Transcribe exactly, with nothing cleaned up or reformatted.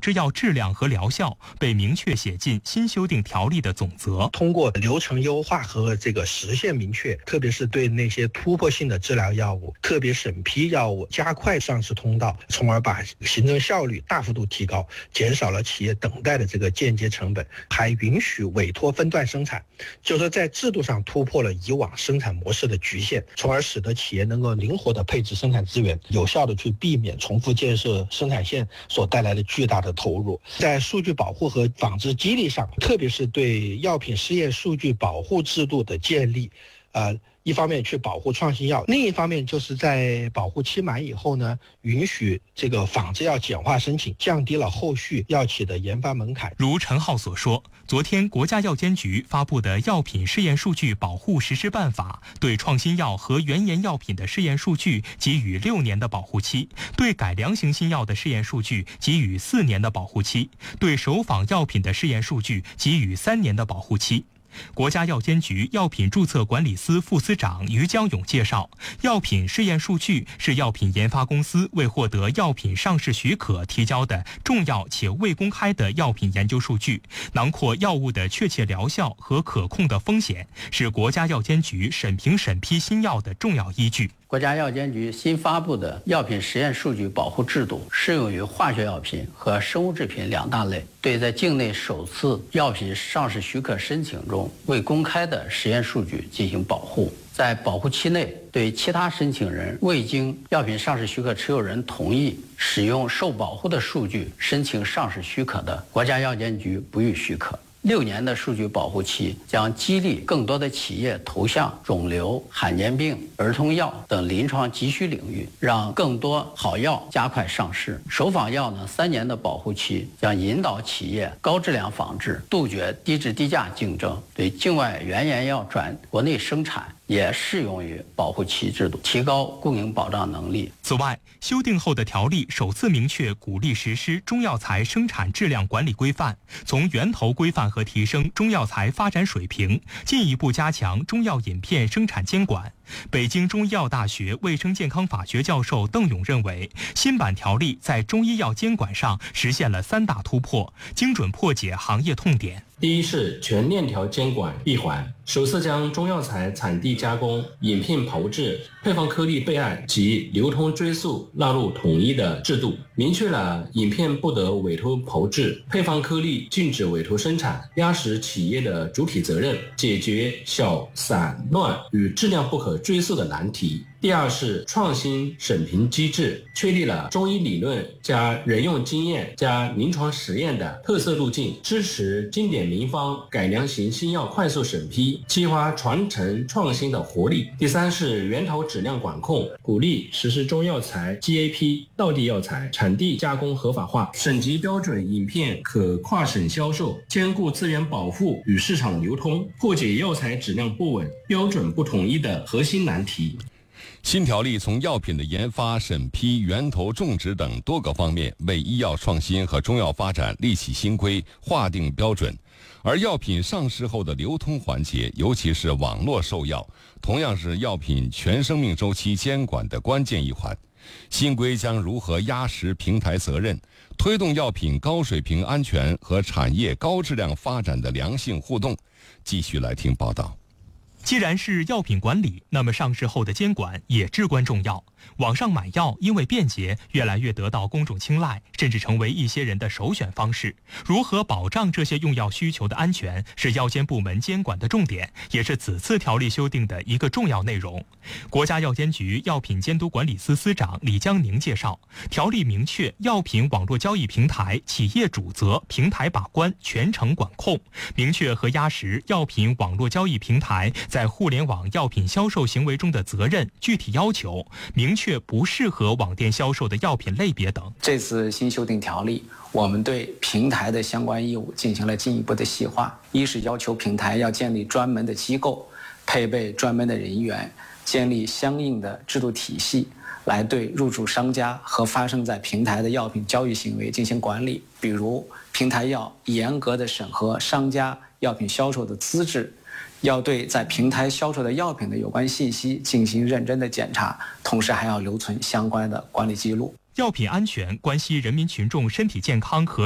制药质量和疗效被明确写进新修订条例的总则。 通过流程优化和这个时限明确，特别是对那些突破性的治疗药物、特别审批药物加快上市通道，从而把行政效率大幅度提高，减少了企业等待的这个间接成本，还允许委托分段生产，就是在制度上突破了以往生产模式的局限，从而使得企业能够灵活地配置生产资源，有效地去避免重复建设生产线所带来的巨大的投入。在数据保护和仿制激励上，特别是对药品试验数据保护制度的建立，呃一方面去保护创新药，另一方面就是在保护期满以后呢，允许这个仿制药简化申请，降低了后续药企的研发门槛。 如陈浩所说，昨天国家药监局发布的《药品试验数据保护实施办法》对创新药和原研药品的试验数据给予六年的保护期，对改良型新药的试验数据给予四年的保护期，对首仿药品的试验数据给予三年的保护期。国家药监局药品注册管理司副司长于江勇介绍，药品试验数据是药品研发公司为获得药品上市许可提交的重要且未公开的药品研究数据，囊括药物的确切疗效和可控的风险，是国家药监局审评审批新药的重要依据。 国家药监局新发布的药品实验数据保护制度适用于化学药品和生物制品两大类，对在境内首次药品上市许可申请中未公开的实验数据进行保护。在保护期内，对其他申请人未经药品上市许可持有人同意使用受保护的数据申请上市许可的，国家药监局不予许可。六年的数据保护期将激励更多的企业投向肿瘤、罕见病、儿童药等临床急需领域，让更多好药加快上市。首仿药呢，三年的保护期将引导企业高质量仿制，杜绝低质低价竞争，对境外原研药转国内生产也适用于保护期制度，提高供应保障能力。 此外，修订后的条例首次明确鼓励实施中药材生产质量管理规范，从源头规范和提升中药材发展水平，进一步加强中药饮片生产监管。北京中医药大学卫生健康法学教授邓勇认为，新版条例在中医药监管上实现了三大突破，精准破解行业痛点。 第一是全链条监管闭环，首次将中药材产地加工、饮片炮制、配方颗粒备案及流通追溯纳入统一的制度，明确了饮片不得委托炮制、配方颗粒禁止委托生产，压实企业的主体责任，解决小散乱与质量不可追溯的难题。第二是创新审评机制，确立了中医理论加人用经验加临床实验的特色路径，支持经典名方改良型新药快速审批，激发传承创新的活力。第三是源头质量管控，鼓励实施中药材 G A P 道地药材产地加工合法化，省级标准饮片可跨省销售，兼顾资源保护与市场流通，破解药材质量不稳、标准不统一的核心难题。 新条例从药品的研发、审批、源头种植等多个方面为医药创新和中药发展立起新规、划定标准。而药品上市后的流通环节，尤其是网络售药，同样是药品全生命周期监管的关键一环。新规将如何压实平台责任，推动药品高水平安全和产业高质量发展的良性互动？继续来听报道。 既然是药品管理，那么上市后的监管也至关重要。网上买药因为便捷，越来越得到公众青睐，甚至成为一些人的首选方式。如何保障这些用药需求的安全，是药监部门监管的重点，也是此次条例修订的一个重要内容。国家药监局药品监督管理司司长李江宁介绍，条例明确药品网络交易平台企业主责、平台把关、全程管控，明确和压实药品网络交易平台在互联网药品销售行为中的责任、具体要求，明确不适合网店销售的药品类别等。 这次新修订条例，我们对平台的相关义务进行了进一步的细化。一是要求平台要建立专门的机构，配备专门的人员，建立相应的制度体系，来对入驻商家和发生在平台的药品交易行为进行管理。比如，平台要严格的审核商家药品销售的资质，要对在平台销售的药品的有关信息进行认真的检查，同时还要留存相关的管理记录。 药品安全关系人民群众身体健康和